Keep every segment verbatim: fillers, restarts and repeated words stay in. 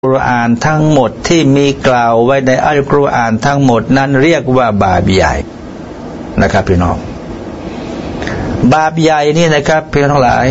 กุรอานทั้งหมดที่มีกล่าวไว้ในอัลกุรอานทั้งหมดนั้นเรียกว่าบาปใหญ่นะครับพี่น้องบาปใหญ่นี่นะครับพี่น้องทั้งหลาย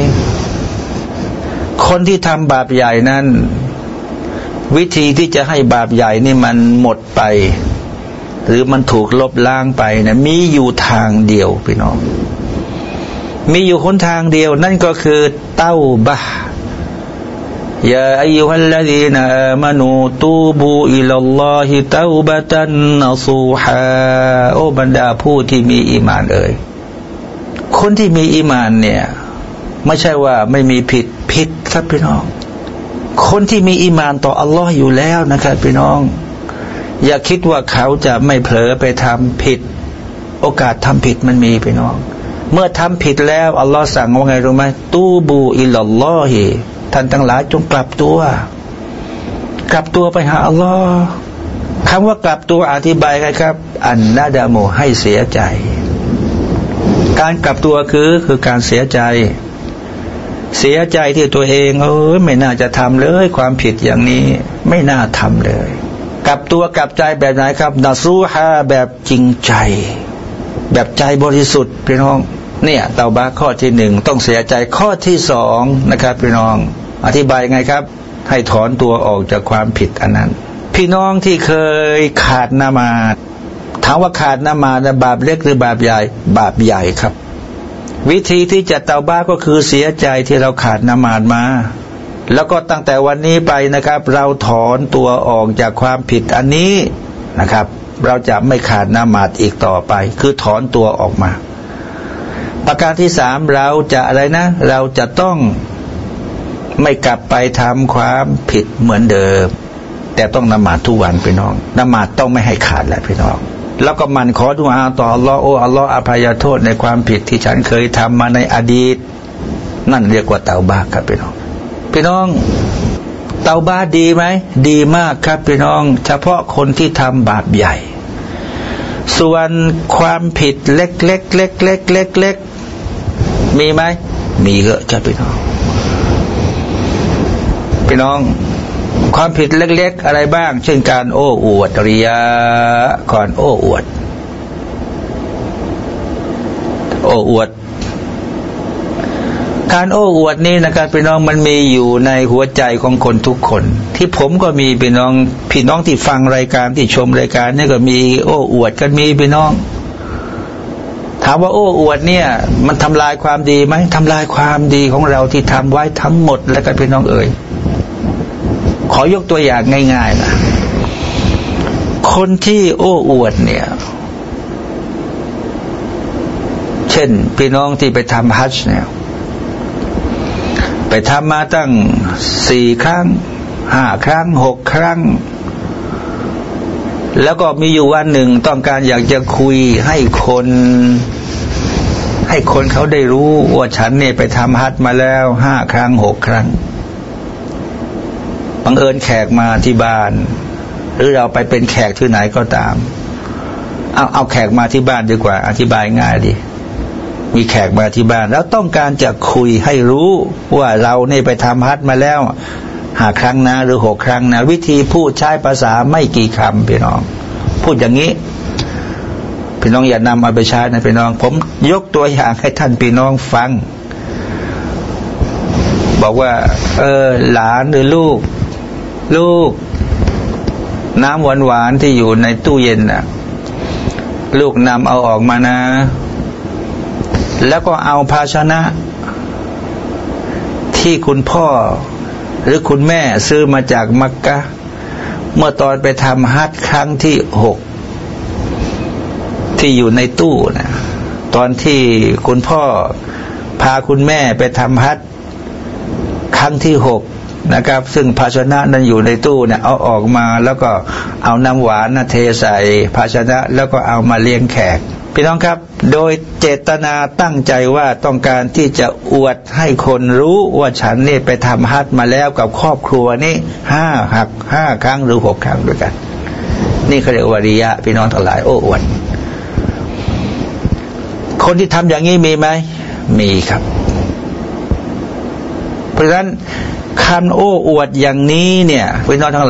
คนที่ทำบาปใหญ่นั้นวิธีที่จะให้บาปใหญ่นี่มันหมดไปหรือมันถูกลบล้างไปนะมีอยู่ทางเดียวพี่น้องมีอยู่หนทางเดียวนั่นก็คือเตาบะห์ยาอัยยุฮัลลซีนาอามานูตูบูอิลัลลอฮิเตาบะตันนซูฮาโอบรรดาผู้ที่มีอีหม่านเอ่ยคนที่มีอีหม่านเนี่ยไม่ใช่ว่าไม่มีผิดผิดครับพี่น้องคนที่มีอีหม่านต่ออัลลอฮ์อยู่แล้วนะครับพี่น้องอย่าคิดว่าเขาจะไม่เผลอไปทำผิดโอกาสทำผิดมันมีพี่น้องเมื่อทำผิดแล้วอัลลอฮ์สั่งว่าไงรู้ไหมตูบูอิลัลลอฮิท่านทั้งหลายจงกลับตัวกลับตัวไปหาอัลลอฮ์คำว่ากลับตัวอธิบายไงครับอันนาดาโมให้เสียใจการกลับตัวคือคือการเสียใจเสียใจที่ตัวเองเออไม่น่าจะทำเลยความผิดอย่างนี้ไม่น่าทำเลยกลับตัวกลับใจแบบไหนครับนาซูฮาแบบจริงใจแบบใจบริสุทธิ์พี่น้องเนี่ยเตาบะข้อที่หนึ่งต้องเสียใจข้อที่สองนะครับพี่น้องอธิบายไงครับให้ถอนตัวออกจากความผิดอันนั้นพี่น้องที่เคยขาดนามาดถามว่าขาดนามาดบาปเล็กหรือบาปใหญ่บาปใหญ่ครับวิธีที่จะเตาบะก็คือเสียใจที่เราขาดนามาดมาแล้วก็ตั้งแต่วันนี้ไปนะครับเราถอนตัวออกจากความผิดอันนี้นะครับเราจะไม่ขาดนามาดอีกต่อไปคือถอนตัวออกมาประการที่สามเราจะอะไรนะเราจะต้องไม่กลับไปทำความผิดเหมือนเดิมแต่ต้องละหมาดทุกวันพี่น้องละหมาดต้องไม่ให้ขาดแหละพี่น้องแล้วก็มันขอดุอาต่ออัลลอฮ์โอ้อัลลอฮ์อภัยโทษในความผิดที่ฉันเคยทำมาในอดีตนั่นเรียกว่าเตาบะครับพี่น้องพี่น้องเตาบะดีไหมดีมากครับพี่น้องเฉพาะคนที่ทำบาปใหญ่ส่วนความผิดเล็กเล็กเล็กเล็กเล็กเล็กมีไหมมีเยอะจ้ะพี่น้องพี่น้องความผิดเล็กๆอะไรบ้างเช่นการโอ้อวดริยาก่อนโอ้อวดโอ้อวดการโอ้อวดนี่นะครับพี่น้องมันมีอยู่ในหัวใจของคนทุกคนที่ผมก็มีพี่น้องพี่น้องที่ฟังรายการที่ชมรายการนี่ก็มีโอ้อวดกันมีพี่น้องถามว่าโอ้อวดเนี่ยมันทำลายความดีไหมทำลายความดีของเราที่ทำไว้ทั้งหมดแล้วกันพี่น้องเอ๋ยขอยกตัวอย่างง่ายๆนะคนที่โอ้อวดเนี่ยเช่นพี่น้องที่ไปทำฮัจญ์เนี่ยไปทำมาตั้งสี่ครั้งห้าครั้งหกครั้งแล้วก็มีอยู่วันหนึ่งต้องการอยากจะคุยให้คนให้คนเขาได้รู้ว่าฉันเนี่ยไปทำฮัจญ์มาแล้วห้าครั้งหกครั้งบังเอิญแขกมาที่บ้านหรือเราไปเป็นแขกที่ไหนก็ตามเอาเอาแขกมาที่บ้านดีกว่าอธิบายง่ายดีมีแขกมาที่บ้านแล้วต้องการจะคุยให้รู้ว่าเราเนี่ยไปทำฮัจญ์มาแล้วห้าครั้งนะหรือหกครั้งนะวิธีพูดใช้ภาษาไม่กี่คำพี่น้องพูดอย่างนี้พี่น้องอย่านำเอาไปใช้นะพี่น้องผมยกตัวอย่างให้ท่านพี่น้องฟังบอกว่าเออหลานหรือลูกลูกน้ำหวานๆที่อยู่ในตู้เย็นน่ะลูกนำเอาออกมานะแล้วก็เอาภาชนะที่คุณพ่อหรือคุณแม่ซื้อมาจากมักกะห์เมื่อตอนไปทำฮัจญ์ครั้งที่หกที่อยู่ในตู้นะตอนที่คุณพ่อพาคุณแม่ไปทำฮัจญ์ครั้งที่หกนะครับซึ่งภาชนะนั้นอยู่ในตู้เนี่ยเอาออกมาแล้วก็เอาน้ำหวานนะเทใส่ภาชนะแล้วก็เอามาเลี้ยงแขกพี่น้องครับโดยเจตนาตั้งใจว่าต้องการที่จะอวดให้คนรู้ว่าฉันนี่ไปทำฮัจญ์มาแล้วกับครอบครัวนี่ห้าหักห้าครั้งหรือหกครั้งด้วยกันนี่เขาเรียกว่าริยะพี่น้องทั้งหลายโอ้อวดคนที่ทำอย่างนี้มีไหมมีครับเพราะฉะนั้นคำโอ้อวดอย่างนี้เนี่ยพี่น้องทั้ง